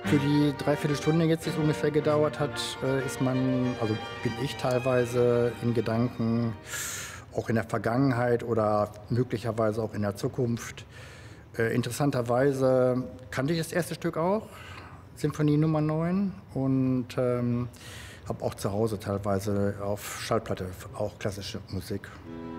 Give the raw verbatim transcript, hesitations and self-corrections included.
Für die Dreiviertelstunde jetzt, die es ungefähr gedauert hat, äh, ist man also, bin ich teilweise in Gedanken auch in der Vergangenheit oder möglicherweise auch in der Zukunft. Äh, interessanterweise kannte ich das erste Stück auch, Symphonie Nummer neun, und, ähm, habe auch zu Hause teilweise auf Schallplatte auch klassische Musik.